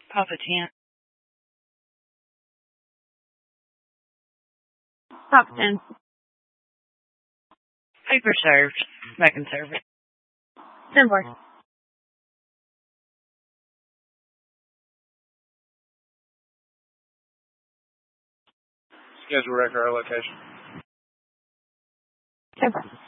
Papa 10. Papa 10. Paper served. Mac and serve it. 10-4. Schedule record our location. 10-4.